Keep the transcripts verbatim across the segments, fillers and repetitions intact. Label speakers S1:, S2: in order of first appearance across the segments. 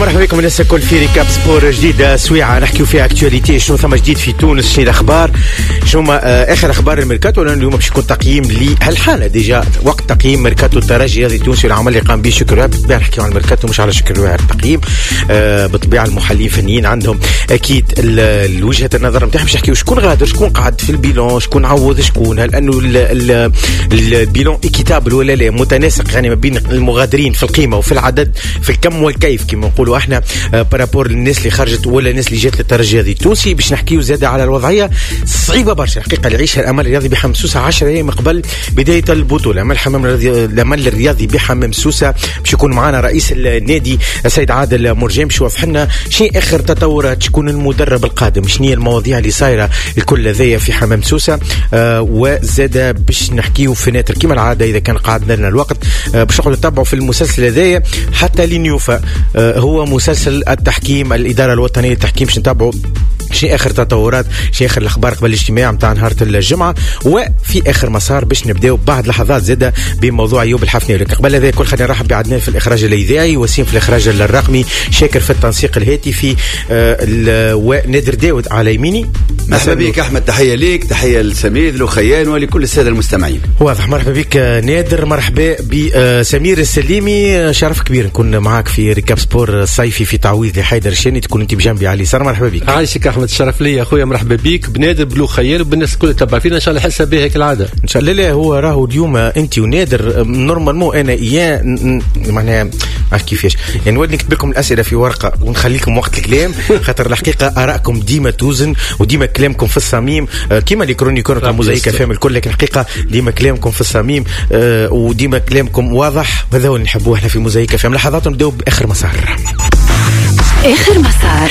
S1: مرحبا بكم الناس الكل في ريكاب سبور جديدة سويعة نحكيو فيها اكتواليتي. شنو ثم جديد في تونس؟ شنو الاخبار؟ شنو ما اخر اخبار الميركاتو؟ لان اليوم باش يكون تقييم لهالحالة ديجا وقت تقييم ميركاتو الترجي الرياضي التونسي والعمل اللي قام به شكر وهاب. بالطبيعة نحكيو عن الميركاتو مش على شكر وهاب التقييم. آه بالطبيعة المحللين الفنيين عندهم اكيد وجهة النظر نتاعهم. باش نحكيو شكون غادر، شكون قعد في البيلون، شكون عوض شكون، هل انه البيلون ايكيتابل ولا لا، متناسق يعني ما بين المغادرين في القيمة وفي العدد في الكم والكيف كما نقولوا احنا بارابور للناس اللي خرجت ولا الناس اللي جات للترجي الرياضي التونسي. باش نحكيو زاده على الوضعيه صعيبه برشا الحقيقه اللي يعيشها الامل الرياضي بحمام سوسه عشرة ايام قبل بدايه البطوله. الامل حمام الامل الرياضي بحمام سوسه باش يكون معنا رئيس النادي السيد عادل مرجان باش يوضح لنا شنو اخر تطورات، شكون المدرب القادم، شنو هي المواضيع اللي صايره الكل هذايا في حمام سوسه. آه وزاده باش نحكيو في ناتر كما العاده اذا كان قعد لنا الوقت آه باش نقعدوا نتابعوا في المسلسل هذايا حتى لنيوفا. آه هو مسلسل التحكيم، الإدارة الوطنية للتحكيم، باش نتابعوا شيء آخر تطورات، شيء آخر الأخبار قبل الاجتماع متاع نهار الجمعة. وفي آخر مسار باش نبداو بعد لحظات زادة بموضوع أيوب الحفناوي. لكن قبل هذا كل خلينا نرحب بعدنان في الإخراج الإذاعي، وسيم في الإخراج الرقمي، شاكر في التنسيق الهاتفي، آه ونادر داود على يميني.
S2: مرحبا بك أحمد، تحية ليك، تحية لسمير لوخيان ولكل السادة المستمعين.
S1: واضح. مرحبا بك نادر، مرحبا بسمير السليمي، شرف كبير نكون معاك في ريكاب سبور الصيفي في تعويض لحيدر الشاني، تكون انت بجنبي على اليسار. مرحبا بك.
S3: عايشك احمد، الشرف لي اخويا. مرحبا بك بنادر بلو خيال وبالناس الكل تتبع فينا ان شاء الله حسها بها هيك العاده
S1: ان شاء الله. لا هو راهو اليوم انت ونادر نورمالمون انا اياه معناها كيفاش يعني نولي نكتب لكم الاسئله في ورقه ونخليكم وقت الكلام خاطر الحقيقه ارائكم ديما توزن وديما كلامكم في الصميم كيما لي كرونيكور تاع موزايكا فهم الكل، لكن الحقيقه ديما كلامكم في الصميم وديما كلامكم واضح، وهذا هو اللي نحبوه احنا في موزايكا فهم. لحظات نبداو باخر مسار.
S4: آخر مسار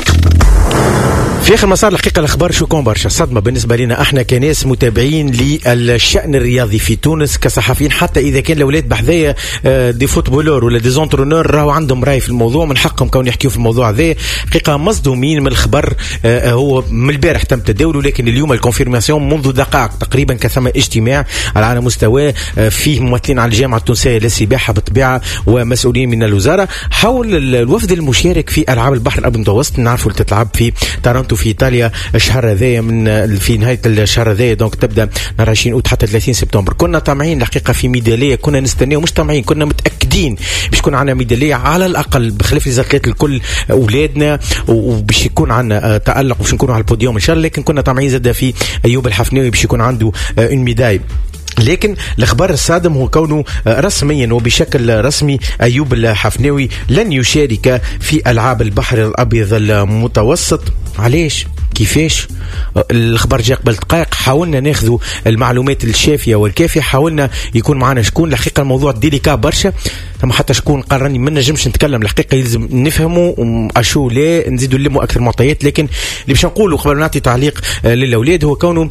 S1: في آخر مسار الحقيقة الأخبار شو كون برشا صدمة بالنسبة لنا احنا كناس متابعين للشأن الرياضي في تونس كصحفيين، حتى إذا كان الأولاد بحذايا دي فوتبولور ولا دي زونترونور راهو عندهم رأي في الموضوع، من حقهم كون يحكيوا في الموضوع ذا. حقيقة مصدومين من الخبر. هو من البارح تم تداوله، لكن اليوم الكونفيرماسيون منذ دقائق تقريبا كثم اجتماع على مستوى فيه ممثلين على الجامعة التونسية للسباحة بالطبيعة ومسؤولين من الوزارة حول الوفد المشارك في ألعاب البحر الأبيض المتوسط. نعرفوا اللي تتلعب في تورنتو في إيطاليا الشهر هذايا، من في نهاية الشهر هذايا دونك تبدأ نهار عشرين أوت حتى ثلاثين سبتمبر. كنا طامعين الحقيقة في ميدالية، كنا نستناو مش طامعين، كنا متأكدين باش يكون عنا ميدالية على الأقل بخلاف الزكاة الكل أولادنا، وباش يكون عنا تألق باش نكونوا على البوديوم إن شاء الله. لكن كنا طامعين زاد في أيوب الحفناوي باش يكون عنده اون ميداي. لكن الخبر الصادم هو كونه رسميا وبشكل رسمي أيوب الحفناوي لن يشارك في ألعاب البحر الأبيض المتوسط. علاش؟ كيفاش؟ الخبر جاء قبل دقائق، حاولنا ناخذوا المعلومات الشافية والكافية، حاولنا يكون معنا شكون. الحقيقة الموضوع ديليكا برشا، ثم حتى شكون قررني ما نجمش نتكلم. الحقيقة يلزم نفهموا أشو لا نزيدوا نلموا أكثر معطيات. لكن اللي باش نقوله قبل نعطي تعليق للأولاد هو كونه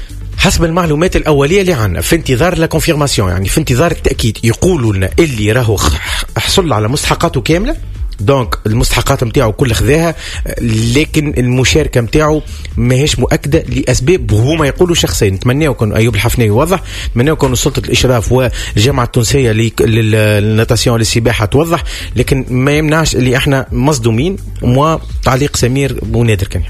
S1: حسب المعلومات الأولية اللي عنا في انتظار لا كونفيرماسيون، يعني في انتظار التأكيد، يقولوا لنا اللي راهو حصل على مستحقاته كاملة، دونك المستحقات متاعه كل خذاها، لكن المشاركة متاعه ماهيش مؤكدة لأسباب هما يقولوا شخصيا. نتمنى يكون أيوب الحفناوي يوضح، نتمنى يكون سلطة الإشراف والجامعة التونسية للناتاسيون للسباحة توضح، لكن ما يمنعش اللي احنا مصدومين. وتعليق سمير ونادر كان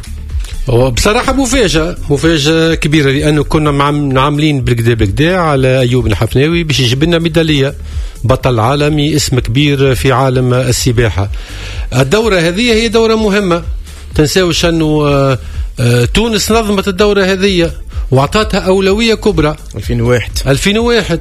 S3: بصراحة مفاجأة مفاجأة كبيرة، لأنه كنا عاملين بالكدا بالكدا على أيوب الحفناوي باش يجيب لنا ميدالية، بطل عالمي، اسم كبير في عالم السباحة. الدورة هذه هي دورة مهمة، تنساوش أنه تونس نظمت الدورة هذه وعطاتها أولوية كبرى
S1: ألفين وواحد
S3: ألفين وواحد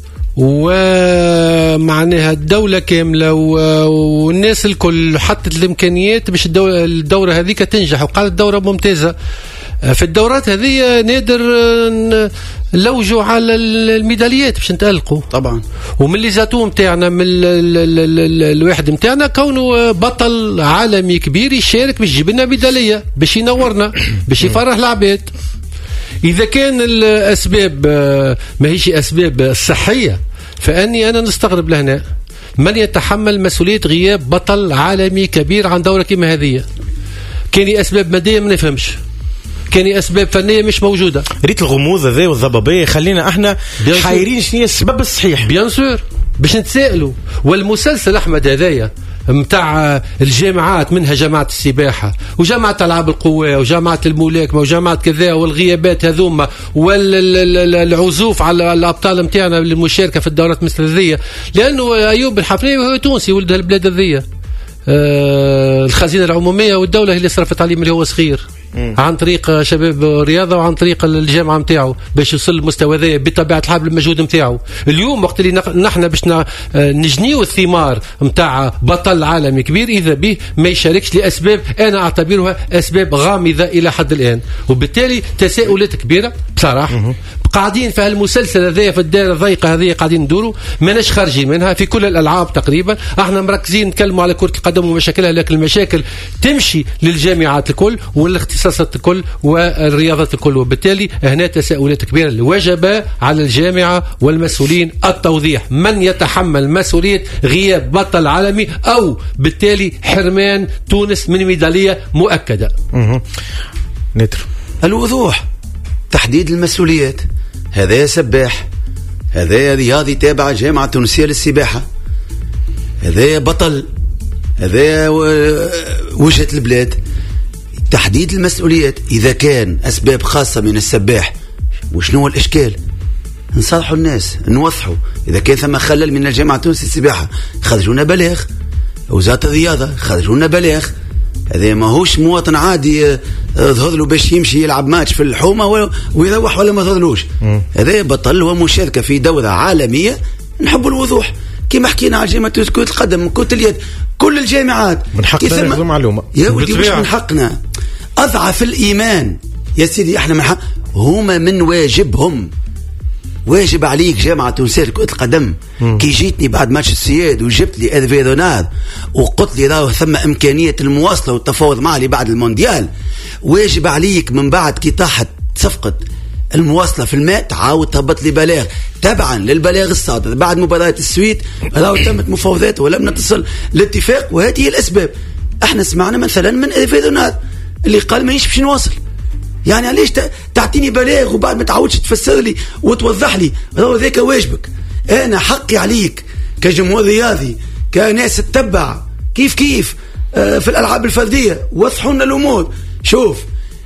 S3: ومعناها الدولة كاملة والناس الكل حطت الإمكانيات باش الدورة هذه تنجح، وقالت دورة ممتازة. في الدورات هذه نادر لوجوا على الميداليات باش نتألقوا
S2: طبعا،
S3: ومن اللي زاتوه متاعنا من الواحد متاعنا كونه بطل عالمي كبير يشارك باش يجيب لنا ميدالية باش ينورنا باش يفرح العباد. إذا كان الأسباب ما هيش أسباب صحية فأني أنا نستغرب لهنا من يتحمل مسؤولية غياب بطل عالمي كبير عن دورة كما هذه. كان أسباب مادية ما نفهمش، كان أسباب فنية مش موجودة.
S1: ريت الغموض ذا والضبابية خلينا احنا حايرين شنو السبب الصحيح.
S3: بيان سور باش نتسائلوا. والمسلسل أحمد هذايا متاع الجامعات، منها جامعة السباحة وجامعة ألعاب القوى وجامعة الملاكمة وجامعة كذا، والغيابات هذوما والعزوف على الأبطال متاعنا للمشاركة في الدورات مثل ذي، لأنه أيوب الحفناوي هو تونسي ولد البلاد ذي. آه الخزينة العمومية والدولة هي اللي صرفت عليه من هو صغير عن طريق شباب رياضة وعن طريق الجامعة متاعه باش يوصل للمستوى ذا بطبيعة الحال بالمجهود متاعه. اليوم وقت اللي نحن باش نجنيو الثمار متاع بطل عالمي كبير إذا به ما يشاركش لأسباب أنا أعتبرها أسباب غامضة إلى حد الآن، وبالتالي تساؤلات كبيرة بصراحة. قاعدين في هالمسلسل هذايا في الدائرة الضيقة هذه قاعدين ندوروا ماناش خارجين منها في كل الألعاب تقريبا. احنا مركزين نتكلموا على كرة القدم ومشاكلها، لكن المشاكل تمشي للجامعات الكل والاختصاصات الكل والرياضات الكل، وبالتالي هنا تساؤلات كبيرة. وجب على الجامعة والمسؤولين التوضيح من يتحمل مسؤولية غياب بطل عالمي أو بالتالي حرمان تونس من ميدالية مؤكدة.
S1: نتر
S2: الوضوح، تحديد المسؤوليات. هذا سباح، هذا رياضي تابع جامعة تونسية للسباحة، هذا بطل، هذا وجهة البلاد. تحديد المسؤوليات. إذا كان أسباب خاصة من السباح وشنو هو الإشكال؟ نصالحوا الناس، نوضحوا. إذا كان ثم خلل من الجامعة التونسية للسباحة خرجونا بلاغ، وزارة الرياضة خرجونا بلاغ. هذا ما هوش مواطن عادي ظهر له باش يمشي يلعب ماتش في الحومة ويروح ولا ما ظهرلوش. هذا بطل ومشاركة في دورة عالمية. نحب الوضوح كما حكينا على جامعة كرة القدم، كرة اليد، كل الجامعات
S1: من حقنا ناخذ معلومة.
S2: يا ولدي مش من حقنا، أضعف الإيمان يا سيدي. احنا من حق هما من واجبهم. واجب عليك جامعة تونسية لكرة القدم. كي جيتني بعد ماتش السياد وجبت لي إرفي روناد وقلت لي راه ثم إمكانية المواصلة والتفاوض معي بعد المونديال، واجب عليك من بعد كي طاحت صفقة المواصلة في الماء تعاود تهبط لي بلاغ تبعا للبلاغ الصادر بعد مباراة السويد. راهو تمت مفاوضات ولم نتصل لاتفاق، وهذه هي الأسباب. احنا سمعنا مثلا من إرفي روناد اللي قال ما ينشبش نواصل. يعني علاش تعطيني بلاغ وبعد ما تعودش تفسر لي وتوضح لي؟ راهو ذاك واجبك. انا حقي عليك كجمهور رياضي، كناس تتبع كيف كيف آه في الالعاب الفرديه. وضحوا لنا الامور. شوف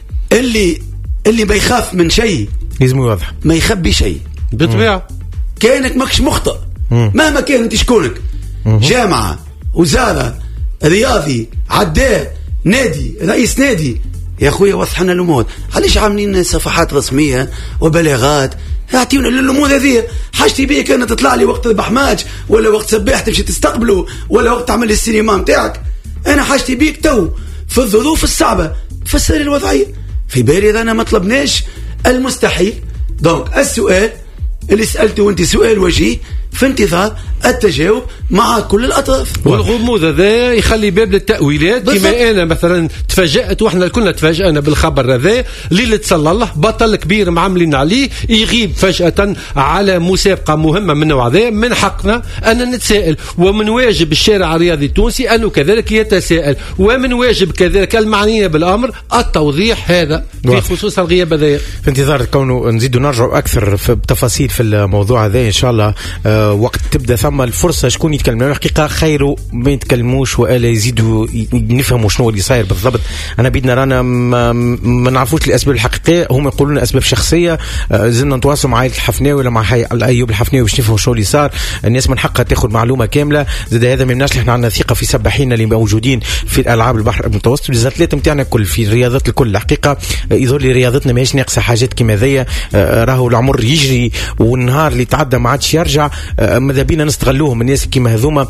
S2: اللي اللي ما يخاف من شيء
S1: لازم يوضح،
S2: ما يخبي شيء
S3: بالطبيعه.
S2: كانك ماكش مخطئ مهما كان انت شكونك، جامعه، وزاره، رياضي، عداء، نادي، رئيس نادي. يا أخويا وضحنا الأمور. علاش عاملين صفحات رسمية وبلاغات؟ اعطيونا للأمور هذه. حاجتي بيه كانت تطلع لي وقت ربح ماتش ولا وقت سباح تمشي تستقبله ولا وقت تعمل السينما متاعك. أنا حاجتي بيك تو في الظروف الصعبة تفسر لي الوضعية. في بالي أنا ما طلبناش المستحيل. دونك السؤال اللي سألته وانت سؤال وجيه في انتظار التجاوب مع كل الأطراف.
S3: والغموض هذا يخلي باب للتأويلات. كما أنا مثلا تفاجأت وإحنا كلنا تفاجأنا بالخبر هذا اللي تصلى الله بطل كبير معاملين عليه يغيب فجأة على مسابقة مهمة من نوع ذا. من حقنا أن نتساءل، ومن واجب الشارع الرياضي التونسي أنه كذلك يتساءل، ومن واجب كذلك المعنيين بالأمر التوضيح هذا في خصوص الغياب هذا.
S1: في انتظار كونه نزيد نرجع أكثر في تفاصيل في الموضوع هذا إن شاء الله. أه وقت تبدأ ثم الفرصة شكون يتكلم. الحقيقة خير ما يتكلموش ولا يزيدوا نفهموا شنو اللي صاير بالضبط. أنا بيدنا رانا ما, ما نعرفوش الأسباب الحقيقية. هم يقولون أسباب شخصية. أه زلنا نتواصل مع عائلة الحفناوي ولا مع أيوب الحفناوي باش نفهموا شنو اللي صار. الناس من حقها تاخذ معلومة كاملة. زاد هذا ما يمنعش احنا عندنا ثقة في سباحين اللي موجودين في الألعاب البحر المتوسط والزاتلات نتاعنا الكل في الرياضات الكل. الحقيقة يظهر لي رياضتنا ماهيش ناقصة حاجات كيما ذي. أه راهو العمر يجري والنهار اللي تعدى ما عادش يرجع. أه ماذا بينا نستغلوهم الناس كيما هذوما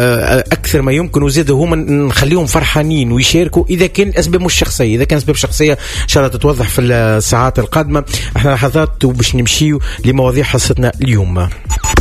S1: أكثر ما يمكن، وزيادوا هما نخليهم فرحانين ويشاركوا. إذا كان الأسباب مش شخصية، إذا كان أسباب شخصية إن شاء الله تتوضح في الساعات القادمة. احنا لحظات وباش نمشيو لمواضيع حصتنا اليوم.